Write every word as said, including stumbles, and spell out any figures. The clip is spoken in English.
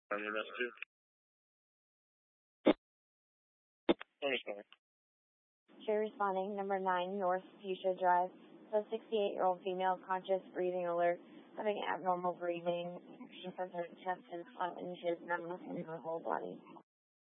I'm your rescue. I'm responding. Sure, responding. Number nine, North Fuchsia Drive. So sixty-eight-year-old female, conscious, breathing alert, having abnormal breathing, action from her chest and front, and she has numbness in her whole body.